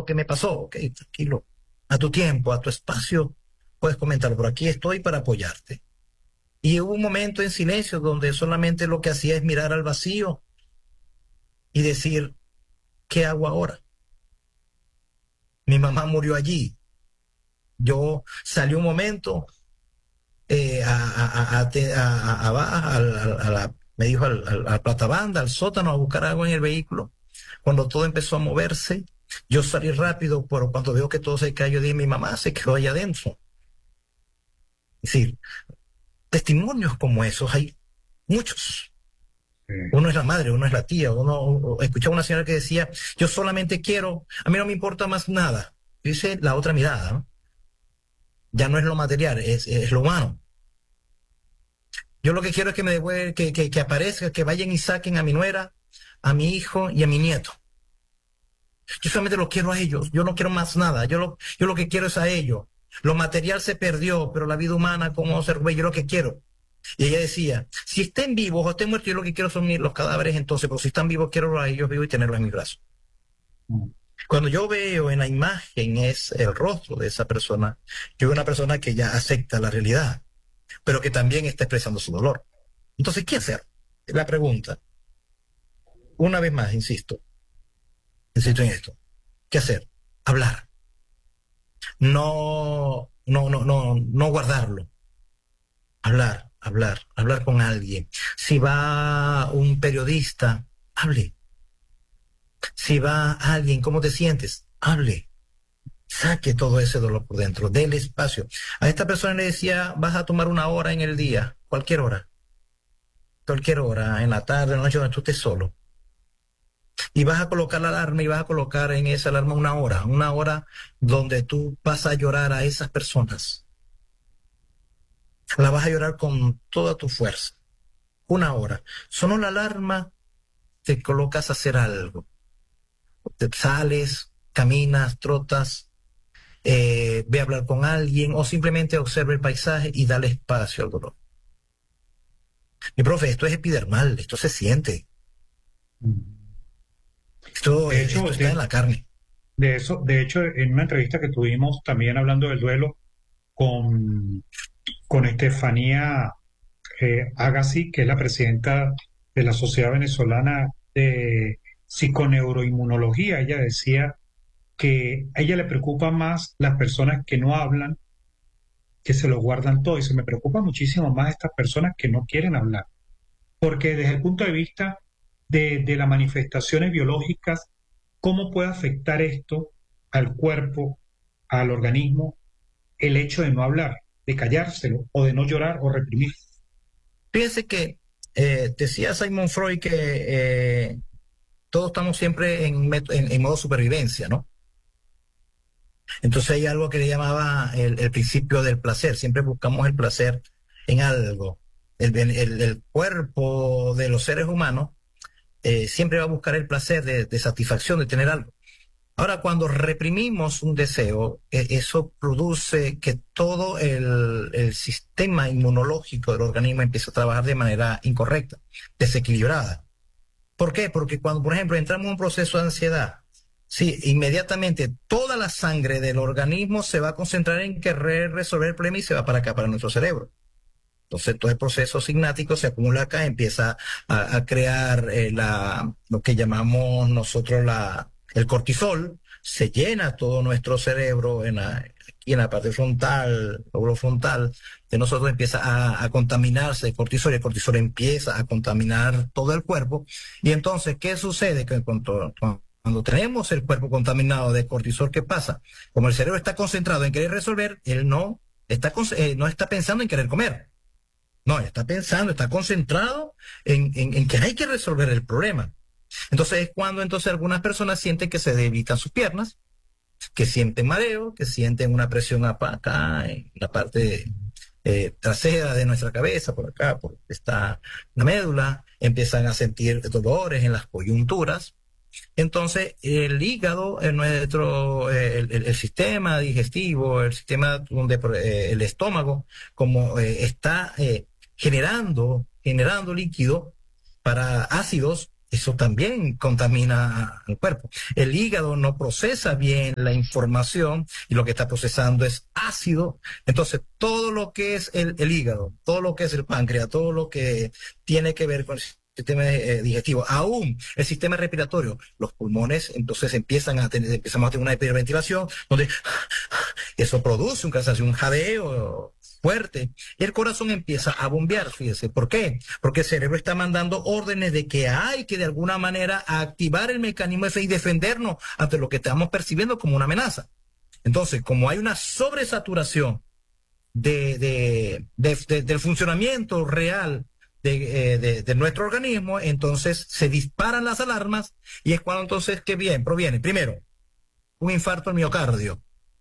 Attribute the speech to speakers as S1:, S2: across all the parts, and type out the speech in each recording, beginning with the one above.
S1: lo que me pasó. Ok, tranquilo. A tu tiempo, a tu espacio, puedes comentarlo. Pero aquí estoy para apoyarte. Y hubo un momento en silencio donde solamente lo que hacía es mirar al vacío y decir, ¿qué hago ahora? Mi mamá murió allí. Yo salí un momento me dijo al platabanda, al sótano, a buscar algo en el vehículo. Cuando todo empezó a moverse, yo salí rápido, pero cuando veo que todo se cayó, dije, mi mamá se quedó allá adentro. Es decir, testimonios como esos hay muchos. Uno es la madre, uno es la tía, escuchaba una señora que decía, yo solamente quiero, a mí no me importa más nada. Dice la otra mirada, ¿no? Ya no es lo material, es lo humano. Yo lo que quiero es que me devuelvan, que aparezca, que vayan y saquen a mi nuera, a mi hijo y a mi nieto. Yo solamente lo quiero a ellos, yo no quiero más nada, yo lo que quiero es a ellos. Lo material se perdió, pero la vida humana, como se yo lo que quiero. Y ella decía, si estén vivos o estén muertos, yo lo que quiero son los cadáveres entonces, pero si están vivos, quiero a ellos vivos y tenerlos en mis brazos. Cuando yo veo en la imagen es el rostro de esa persona, yo veo una persona que ya acepta la realidad, pero que también está expresando su dolor. Entonces, ¿qué hacer? La pregunta. Una vez más, insisto en esto. ¿Qué hacer? Hablar. No guardarlo. Hablar con alguien. Si va un periodista, hable. Si va alguien, ¿cómo te sientes? Hable. Saque todo ese dolor por dentro, déle espacio. A esta persona le decía, vas a tomar una hora en el día, cualquier hora, en la tarde, en la noche, donde tú estés solo. Y vas a colocar la alarma y vas a colocar en esa alarma una hora donde tú vas a llorar a esas personas. La vas a llorar con toda tu fuerza. Una hora. Sonó la alarma, te colocas a hacer algo. Te sales, caminas, trotas, ve a hablar con alguien o simplemente observa el paisaje y dale espacio al dolor. Mi profe, esto es epidermal, esto se siente. Esto está en la carne.
S2: De hecho, en una entrevista que tuvimos también hablando del duelo con, con Estefanía Agassi, que es la presidenta de la Sociedad Venezolana de Psiconeuroinmunología, ella decía que a ella le preocupa más las personas que no hablan, que se lo guardan todo, y se me preocupa muchísimo más estas personas que no quieren hablar, porque desde el punto de vista de las manifestaciones biológicas, ¿cómo puede afectar esto al cuerpo, al organismo, el hecho de no hablar, de callárselo o de no llorar o reprimir?
S1: Fíjense que decía Sigmund Freud que todos estamos siempre en modo supervivencia, ¿no? Entonces hay algo que le llamaba el principio del placer. Siempre buscamos el placer en algo. El cuerpo de los seres humanos siempre va a buscar el placer de satisfacción, de tener algo. Ahora, cuando reprimimos un deseo, eso produce que todo el sistema inmunológico del organismo empieza a trabajar de manera incorrecta, desequilibrada. ¿Por qué? Porque cuando, por ejemplo, entramos en un proceso de ansiedad, sí, inmediatamente toda la sangre del organismo se va a concentrar en querer resolver el problema y se va para acá, para nuestro cerebro. Entonces todo el proceso signático se acumula acá, empieza a crear lo que llamamos nosotros el cortisol, se llena todo nuestro cerebro aquí en la parte frontal, lóbulo frontal, de nosotros empieza a contaminarse el cortisol y el cortisol empieza a contaminar todo el cuerpo. Y entonces, ¿qué sucede? Que cuando tenemos el cuerpo contaminado de cortisol, ¿qué pasa? Como el cerebro está concentrado en querer resolver, él no está pensando en querer comer. No, está pensando, está concentrado en que hay que resolver el problema. Entonces es cuando entonces algunas personas sienten que se debilitan sus piernas, que sienten mareo, que sienten una presión acá en la parte trasera de nuestra cabeza, por acá, por está la médula, empiezan a sentir dolores en las coyunturas. Entonces el hígado, el sistema digestivo, el sistema donde el estómago, como está generando líquido para ácidos, eso también contamina al cuerpo. El hígado no procesa bien la información y lo que está procesando es ácido. Entonces, todo lo que es el hígado, todo lo que es el páncreas, todo lo que tiene que ver con el sistema digestivo, aún el sistema respiratorio, los pulmones, entonces empezamos a tener una hiperventilación, donde eso produce un cansancio, un jadeo fuerte, y el corazón empieza a bombear, fíjese. ¿Por qué? Porque el cerebro está mandando órdenes de que hay que de alguna manera activar el mecanismo ese y defendernos ante lo que estamos percibiendo como una amenaza. Entonces, como hay una sobresaturación del funcionamiento real de nuestro organismo, entonces se disparan las alarmas y es cuando entonces que bien proviene, primero, un infarto al miocardio,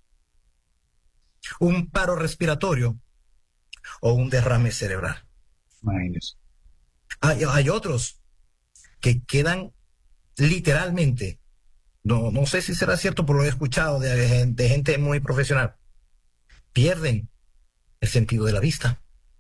S1: un paro respiratorio o un derrame cerebral.
S2: Imagínese.
S1: Hay otros que quedan literalmente, no sé si será cierto, pero lo he escuchado de gente muy profesional, pierden el sentido de la vista.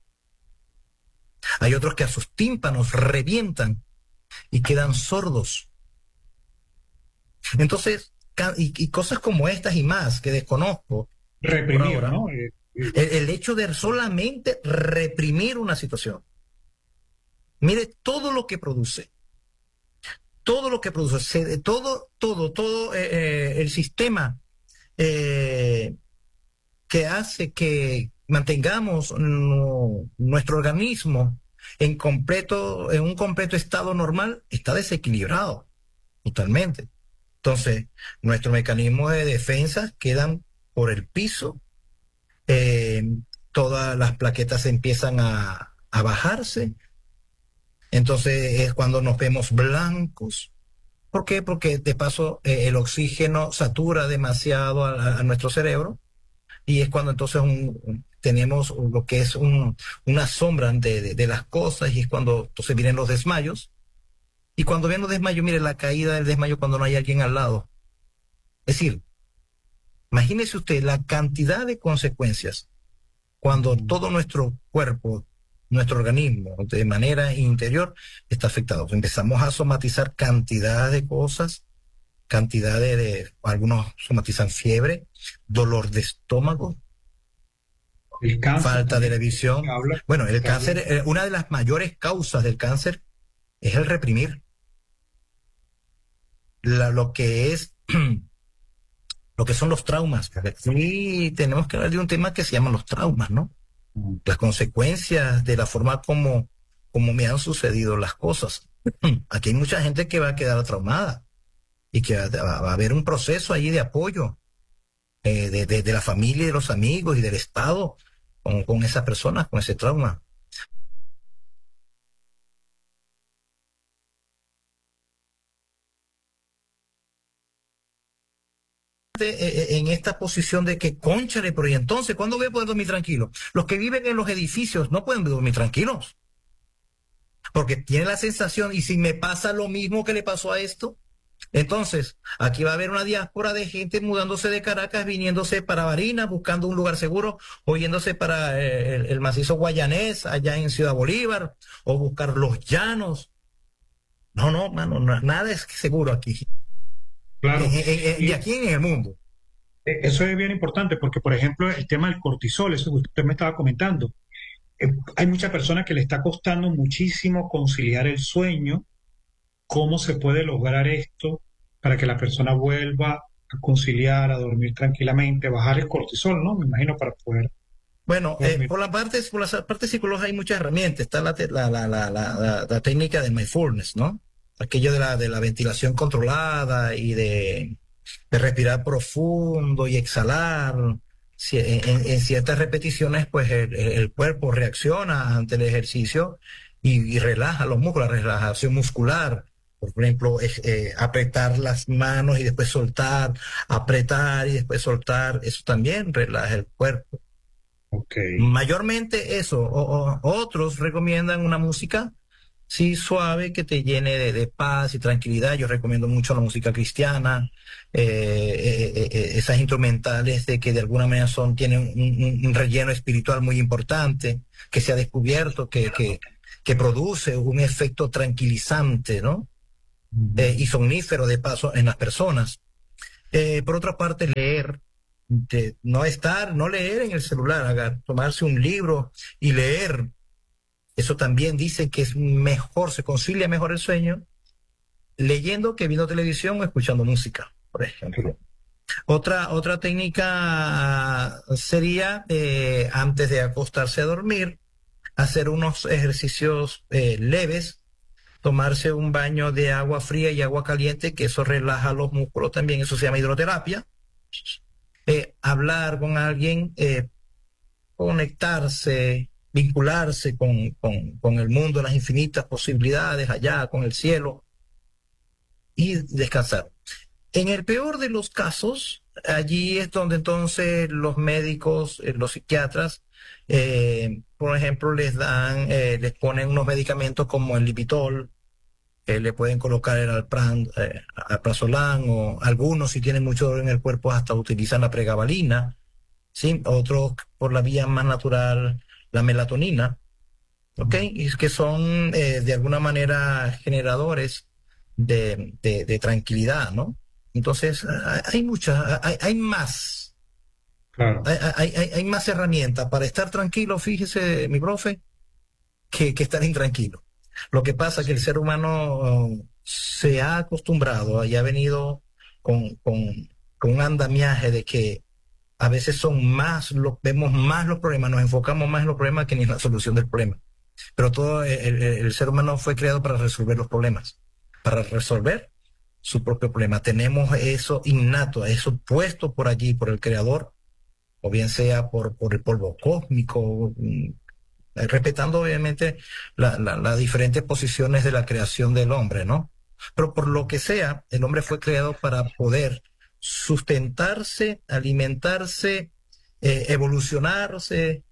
S1: Hay otros que a sus tímpanos revientan y quedan sordos. Entonces, y cosas como estas y más que desconozco.
S2: Reprimido,
S1: ahora,
S2: ¿no?
S1: el hecho de solamente reprimir una situación. Mire todo lo que produce. Todo lo que produce. Todo el sistema que hace que mantengamos nuestro organismo en un completo estado normal está desequilibrado totalmente. Entonces, nuestros mecanismos de defensa quedan por el piso, todas las plaquetas empiezan a bajarse, entonces es cuando nos vemos blancos. ¿Por qué? Porque de paso el oxígeno satura demasiado a nuestro cerebro y es cuando entonces tenemos lo que es una sombra de las cosas y es cuando entonces vienen los desmayos. Y cuando vienen los desmayos, mire la caída del desmayo cuando no hay alguien al lado. Es decir, imagínese usted la cantidad de consecuencias cuando todo nuestro cuerpo, nuestro organismo, de manera interior, está afectado. Empezamos a somatizar cantidad de cosas, cantidad algunos somatizan fiebre, dolor de estómago,
S2: el cáncer,
S1: falta de visión. Bueno, el cáncer,
S2: habla.
S1: una de las mayores causas del cáncer es el reprimir. Lo que es lo que son los traumas. Sí, tenemos que hablar de un tema que se llama los traumas, ¿no? Las consecuencias de la forma como me han sucedido las cosas. Aquí hay mucha gente que va a quedar traumada y que va a haber un proceso ahí de apoyo de la familia y de los amigos y del Estado con esas personas, con ese trauma. En esta posición de que, cónchale, pero y entonces, ¿cuándo voy a poder dormir tranquilo? Los que viven en los edificios no pueden dormir tranquilos, porque tienen la sensación, y si me pasa lo mismo que le pasó a esto, entonces aquí va a haber una diáspora de gente mudándose de Caracas, viniéndose para Barinas, buscando un lugar seguro, o yéndose para el macizo guayanés, allá en Ciudad Bolívar, o buscar los llanos. No, mano, nada es seguro aquí.
S2: Claro.
S1: Y aquí en el mundo.
S2: Eso es bien importante porque, por ejemplo, el tema del cortisol, eso que usted me estaba comentando, hay muchas personas que le está costando muchísimo conciliar el sueño. ¿Cómo se puede lograr esto para que la persona vuelva a conciliar, a dormir tranquilamente, bajar el cortisol, ¿no? Me imagino para poder
S1: Bueno,
S2: dormir.
S1: por las partes psicológicas hay muchas herramientas. Está la técnica del mindfulness, ¿no? Aquello de la ventilación controlada y de respirar profundo y exhalar. En ciertas repeticiones, pues el cuerpo reacciona ante el ejercicio y relaja los músculos, la relajación muscular. Por ejemplo, apretar las manos y después soltar, apretar y después soltar. Eso también relaja el cuerpo.
S2: Okay.
S1: Mayormente eso. Otros recomiendan una música, sí, suave, que te llene de paz y tranquilidad. Yo recomiendo mucho la música cristiana, esas instrumentales de que de alguna manera tienen un relleno espiritual muy importante, que se ha descubierto que produce un efecto tranquilizante, ¿no? y somnífero de paso en las personas. Por otra parte, leer, no leer en el celular, tomarse un libro y leer. Eso también dice que es mejor, se concilia mejor el sueño leyendo que viendo televisión o escuchando música, por ejemplo. Otra técnica sería, antes de acostarse a dormir, hacer unos ejercicios leves, tomarse un baño de agua fría y agua caliente, que eso relaja los músculos también, eso se llama hidroterapia. Hablar con alguien, conectarse, vincularse con el mundo, las infinitas posibilidades allá, con el cielo, y descansar. En el peor de los casos, allí es donde entonces los médicos, los psiquiatras, por ejemplo, les ponen unos medicamentos como el Lipitor, le pueden colocar el alprazolam, o algunos, si tienen mucho dolor en el cuerpo, hasta utilizan la pregabalina, ¿sí? Otros, por la vía más natural, la melatonina, ¿ok? Y es que son de alguna manera generadores de tranquilidad, ¿no? Entonces, hay muchas, hay más,
S2: Claro.
S1: hay más herramientas para estar tranquilo, fíjese, mi profe, que estar intranquilo. Lo que pasa es que el ser humano se ha acostumbrado y ha venido con un andamiaje de que a veces vemos más los problemas, nos enfocamos más en los problemas que ni en la solución del problema. Pero todo el ser humano fue creado para resolver los problemas, para resolver su propio problema. Tenemos eso innato, eso puesto por allí, por el creador, o bien sea por el polvo cósmico, respetando obviamente las diferentes posiciones de la creación del hombre, ¿no? Pero por lo que sea, el hombre fue creado para poder sustentarse, alimentarse, evolucionarse,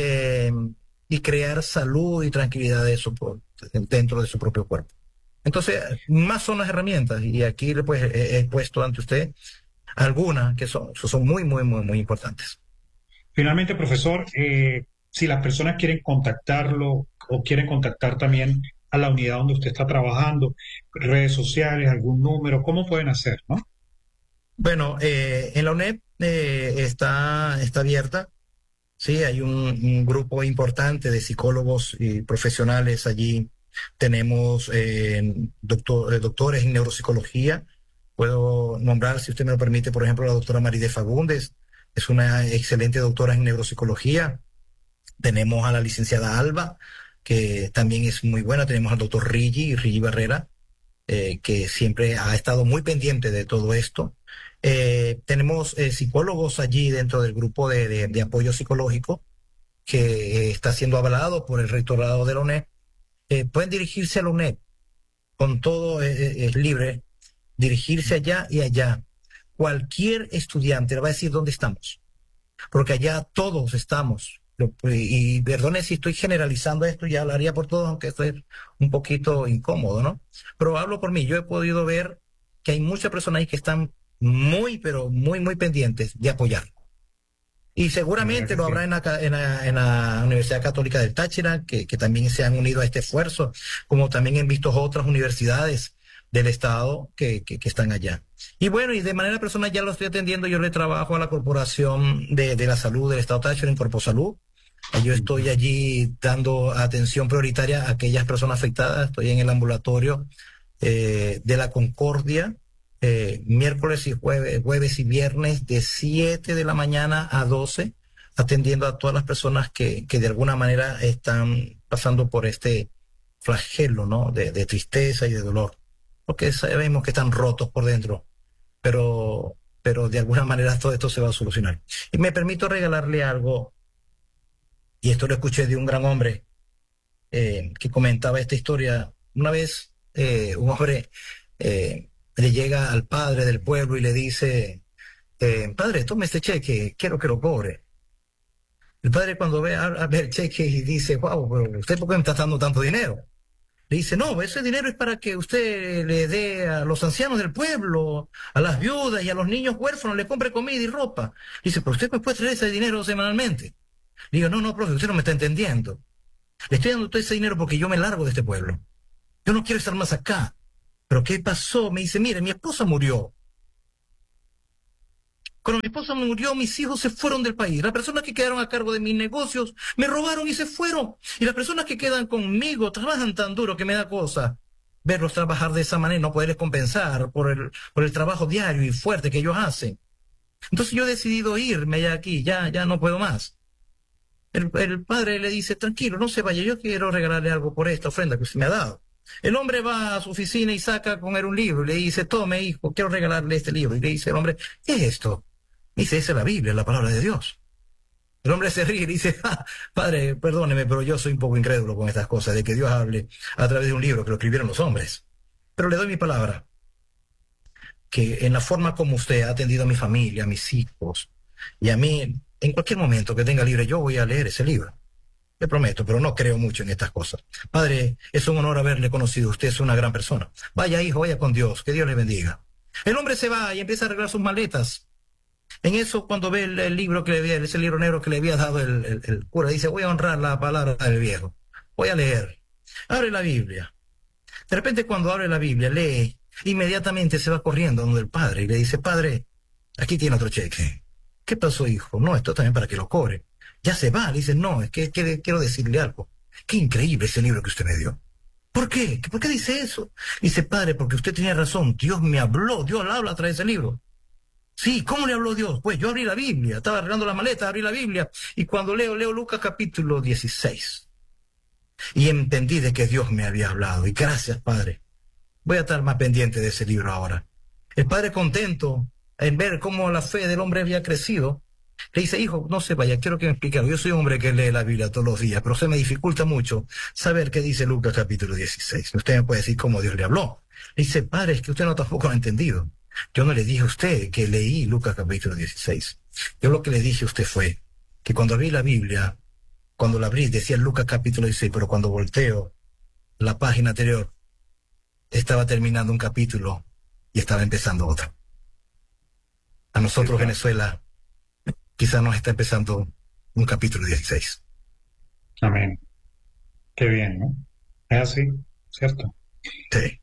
S1: y crear salud y tranquilidad dentro de su propio cuerpo. Entonces, más son las herramientas, y aquí pues, he puesto ante usted algunas que son muy, muy, muy, muy importantes.
S2: Finalmente, profesor, si las personas quieren contactarlo o quieren contactar también a la unidad donde usted está trabajando, redes sociales, algún número, ¿cómo pueden hacer, no?
S1: Bueno, en la UNED está abierta. Sí, hay un grupo importante de psicólogos y profesionales allí. Tenemos doctores en neuropsicología. Puedo nombrar, si usted me lo permite, por ejemplo, la doctora Maride Fagundes. Es una excelente doctora en neuropsicología. Tenemos a la licenciada Alba, que también es muy buena. Tenemos al doctor Rigi Barrera, que siempre ha estado muy pendiente de todo esto. Tenemos psicólogos allí dentro del grupo de apoyo psicológico que está siendo avalado por el rectorado de la UNED. Pueden dirigirse a la UNED, con todo es libre, dirigirse allá y allá. Cualquier estudiante le va a decir dónde estamos, porque allá todos estamos. Y perdone si estoy generalizando esto, ya hablaría por todos, aunque esto es un poquito incómodo, ¿no? Pero hablo por mí, yo he podido ver que hay muchas personas ahí que están muy, pero muy, muy pendientes de apoyar. Y
S2: De verdad
S1: seguramente
S2: que
S1: lo
S2: sí.
S1: habrá en la Universidad Católica del Táchira, que también se han unido a este esfuerzo, como también he visto otras universidades del Estado que están allá. Y bueno, y de manera personal ya lo estoy atendiendo, yo le trabajo a la Corporación de la Salud del Estado Táchira, en Corposalud. Yo estoy allí dando atención prioritaria a aquellas personas afectadas, estoy en el ambulatorio de la Concordia, miércoles y jueves y viernes de 7 de la mañana a 12, atendiendo a todas las personas que de alguna manera están pasando por este flagelo, ¿no? De tristeza y de dolor, porque sabemos que están rotos por dentro, pero de alguna manera todo esto se va a solucionar. Y me permito regalarle algo, y esto lo escuché de un gran hombre que comentaba esta historia. Una vez un hombre le llega al padre del pueblo y le dice, padre, tome este cheque, quiero que lo cobre. El padre cuando ve el cheque y dice, wow, pero ¿usted por qué me está dando tanto dinero? Le dice, no, ese dinero es para que usted le dé a los ancianos del pueblo, a las viudas y a los niños huérfanos, le compre comida y ropa. Dice, pero usted me puede traer ese dinero semanalmente. Le digo, no, profe, usted no me está entendiendo. Le estoy dando todo ese dinero porque yo me largo de este pueblo. Yo no quiero estar más acá. ¿Pero qué pasó? Me dice, mire, mi esposa murió. Cuando mi esposa murió, mis hijos se fueron del país. Las personas que quedaron a cargo de mis negocios me robaron y se fueron. Y las personas que quedan conmigo trabajan tan duro que me da cosa verlos trabajar de esa manera, no poderles compensar por el trabajo diario y fuerte que ellos hacen. Entonces yo he decidido irme ya aquí, ya no puedo más. El padre le dice, tranquilo, no se vaya, yo quiero regalarle algo por esta ofrenda que usted me ha dado. El hombre va a su oficina y saca con él un libro y le dice, tome hijo, quiero regalarle este libro. Y le dice el hombre, ¿qué es esto? Dice, esa es la Biblia, la palabra de Dios. El hombre se ríe y dice, padre, perdóneme, pero yo soy un poco incrédulo con estas cosas, de que Dios hable a través de un libro que lo escribieron los hombres. Pero le doy mi palabra, que en la forma como usted ha atendido a mi familia, a mis hijos, y a mí, en cualquier momento que tenga libre, yo voy a leer ese libro. Le prometo, pero no creo mucho en estas cosas. Padre, es un honor haberle conocido. Usted es una gran persona. Vaya, hijo, vaya con Dios. Que Dios le bendiga. El hombre se va y empieza a arreglar sus maletas. En eso, cuando ve el libro que le había, ese libro negro que le había dado el cura, dice, voy a honrar la palabra del viejo. Voy a leer. Abre la Biblia. De repente, cuando abre la Biblia, lee, inmediatamente se va corriendo donde el padre y le dice, padre, aquí tiene otro cheque. ¿Qué pasó, hijo? No, esto también para que lo cobre. Ya se va. Le dice, no, es que quiero decirle algo. Qué increíble ese libro que usted me dio. ¿Por qué? ¿Por qué dice eso? Dice, padre, porque usted tenía razón. Dios me habló. Dios habla a través de ese libro. Sí, ¿cómo le habló Dios? Pues yo abrí la Biblia, estaba arreglando las maletas, abrí la Biblia, y cuando leo Lucas capítulo 16, y entendí de que Dios me había hablado, y gracias, Padre. Voy a estar más pendiente de ese libro ahora. El padre, contento en ver cómo la fe del hombre había crecido, le dice, hijo, no se vaya, quiero que me explique algo. Yo soy un hombre que lee la Biblia todos los días, pero se me dificulta mucho saber qué dice Lucas capítulo 16. Usted me puede decir cómo Dios le habló. Le dice, padre, es que usted no tampoco lo ha entendido. Yo no le dije a usted que leí Lucas capítulo 16. Yo lo que le dije a usted fue que cuando abrí la Biblia, cuando la abrí decía Lucas capítulo 16, pero cuando volteo la página anterior, estaba terminando un capítulo y estaba empezando otro. A nosotros, sí, Venezuela, quizás nos está empezando un capítulo 16.
S2: Amén. Qué bien, ¿no? Es así, ¿cierto?
S1: Sí.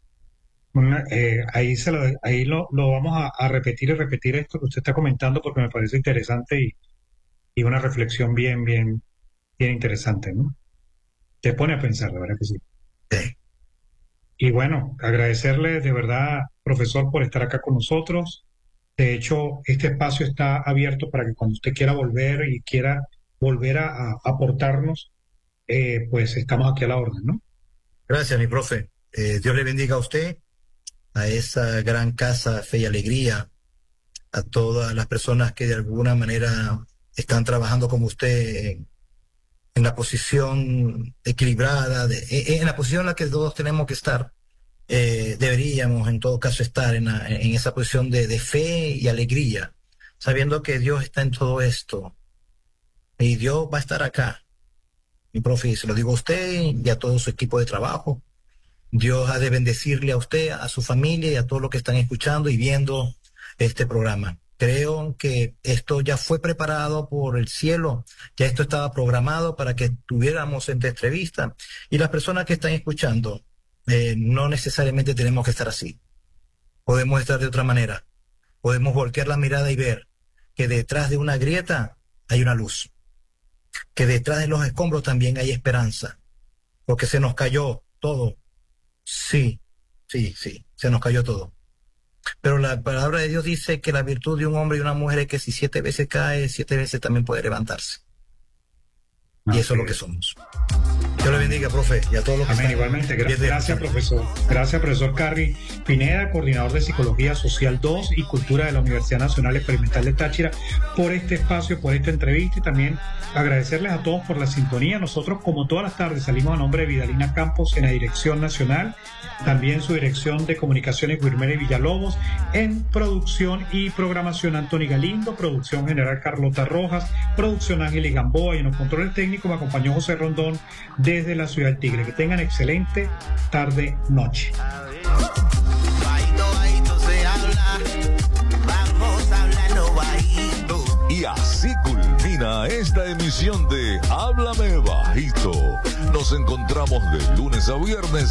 S2: Ahí lo vamos a repetir y repetir esto que usted está comentando porque me parece interesante y una reflexión bien interesante, ¿no? Te pone a pensar, de verdad que sí.
S1: Sí.
S2: Y bueno, agradecerle de verdad, profesor, por estar acá con nosotros. De hecho, este espacio está abierto para que cuando usted quiera volver y quiera volver a aportarnos, pues estamos aquí a la orden, ¿no?
S1: Gracias, mi profe. Dios le bendiga a usted, a esa gran casa Fe y Alegría, a todas las personas que de alguna manera están trabajando como usted en la posición equilibrada, en la posición en la que todos tenemos que estar. Deberíamos en todo caso estar en esa posición de fe y alegría, sabiendo que Dios está en todo esto y Dios va a estar acá. Mi profe, se lo digo a usted y a todo su equipo de trabajo. Dios ha de bendecirle a usted, a su familia y a todos los que están escuchando y viendo este programa. Creo que esto ya fue preparado por el cielo, ya esto estaba programado para que tuviéramos esta entrevista y las personas que están escuchando, no necesariamente tenemos que estar así. Podemos estar de otra manera. Podemos voltear la mirada y ver que detrás de una grieta hay una luz, que detrás de los escombros también hay esperanza, porque se nos cayó todo. Sí, se nos cayó todo. Pero la palabra de Dios dice que la virtud de un hombre y una mujer es que si 7 veces cae, 7 veces también puede levantarse. Y eso es lo que somos. Dios le bendiga, profe, y a todos los que
S2: Amén, igualmente. Gracias, profesor. Gracias, profesor Carry Pineda, coordinador de Psicología Social 2 y Cultura de la Universidad Nacional Experimental de Táchira, por este espacio, por esta entrevista y también agradecerles a todos por la sintonía. Nosotros, como todas las tardes, salimos a nombre de Vidalina Campos en la dirección nacional, también su dirección de comunicaciones Guilherme Villalobos, en producción y programación Antoni Galindo, producción general Carlota Rojas, producción Ángel Gamboa y en los controles técnicos me acompañó José Rondón desde la ciudad del Tigre. Que tengan excelente tarde-noche.
S3: Y así culmina esta emisión de Háblame Bajito. Nos encontramos de lunes a viernes